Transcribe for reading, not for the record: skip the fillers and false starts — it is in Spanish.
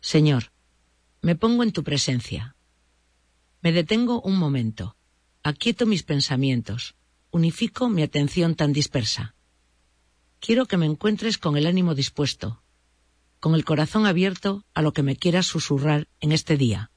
Señor, me pongo en tu presencia. Me detengo un momento, aquieto mis pensamientos, unifico mi atención tan dispersa. Quiero que me encuentres con el ánimo dispuesto, con el corazón abierto a lo que me quieras susurrar en este día.